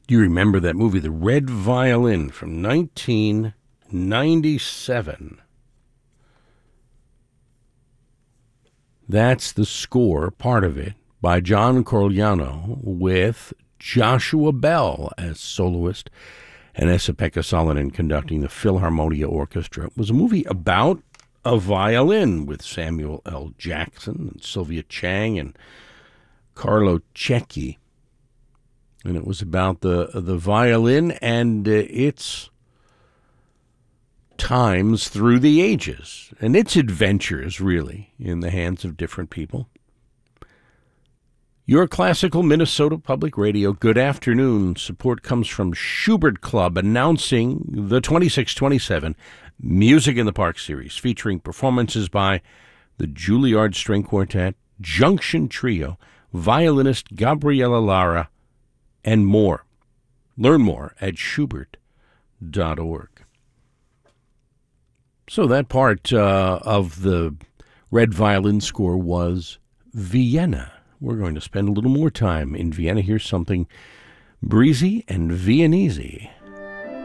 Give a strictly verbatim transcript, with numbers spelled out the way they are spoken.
Do you remember that movie, The Red Violin, from nineteen ninety-seven? That's the score, part of it, by John Corigliano, with Joshua Bell as soloist and Esa-Pekka Salonen conducting the Philharmonia Orchestra. It was a movie about a violin with Samuel L. Jackson and Sylvia Chang and Carlo Cecchi. And it was about the the violin and uh, its times through the ages and its adventures, really, in the hands of different people. Your Classical Minnesota Public Radio, good afternoon. Support comes from Schubert Club, announcing the twenty-six twenty-seven Music in the Park series, featuring performances by the Juilliard String Quartet, Junction Trio, violinist Gabriela Lara, and more. Learn more at schubert dot org. So that part uh, of the Red Violin score was Vienna. We're going to spend a little more time in Vienna. Here's something breezy and Viennese.